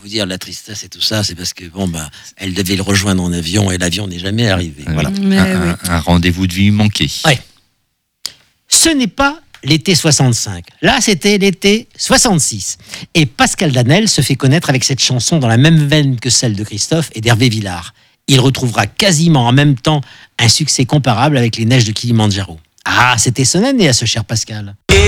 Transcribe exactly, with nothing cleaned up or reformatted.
dire la tristesse et tout ça, c'est parce que bon bah elle devait le rejoindre en avion et l'avion n'est jamais arrivé. Euh, Voilà. oui. un, oui. un, un rendez-vous de vie manqué. Ouais. Ce n'est pas l'été soixante-cinq. Là, c'était l'été soixante-six. Et Pascal Danel se fait connaître avec cette chanson dans la même veine que celle de Christophe et d'Hervé Villard. Il retrouvera quasiment en même temps un succès comparable avec Les Neiges de Kilimandjaro. Ah, c'était son année à ce cher Pascal.